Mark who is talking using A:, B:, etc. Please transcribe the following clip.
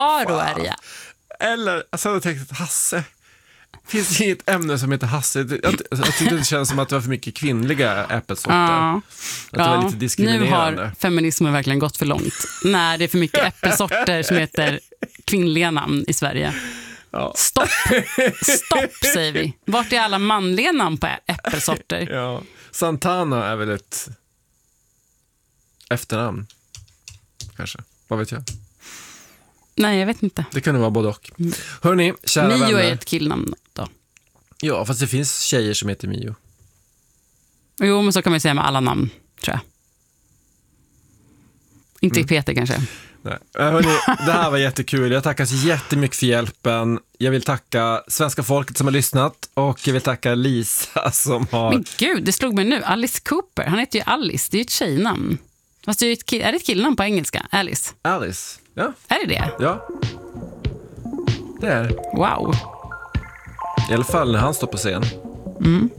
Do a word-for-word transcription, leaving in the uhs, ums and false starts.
A: Aro är det, ja.
B: Eller, alltså jag hade tänkt att Hasse. Finns det inget ämne som heter Hasse? Jag, jag tyckte det känns som att det var för mycket kvinnliga äppelsorter.
A: Ja.
B: Att det var lite diskriminerande.
A: Nu har feminismen verkligen gått för långt. När det är för mycket äppelsorter som heter kvinnliga namn i Sverige.
B: Ja.
A: Stopp, stopp säger vi. Vart är alla manliga namn på äppelsorter?
B: Ja. Santana är väl ett efternamn. Kanske, vad vet jag.
A: Nej, jag vet inte.
B: Det kunde vara både och. Mm. Hörrni, kära
A: Mio
B: vänner.
A: är ett killnamn då.
B: Ja, fast det finns tjejer som heter Mio.
A: Jo, men så kan man säga med alla namn, tror jag. Inte mm. Peter kanske.
B: Nej. Hörrni, det här var jättekul. Jag tackar så jättemycket för hjälpen. Jag vill tacka svenska folket som har lyssnat. Och jag vill tacka Lisa som har...
A: Men gud, det slog mig nu. Alice Cooper, han heter ju Alice. Det är ju ett tjejnamn. Fast det är, ett kill- är det ett killnamn på engelska? Alice.
B: Alice, ja.
A: Är det det?
B: Ja. Det är.
A: Wow.
B: I alla fall när han står på scen.
A: Mm.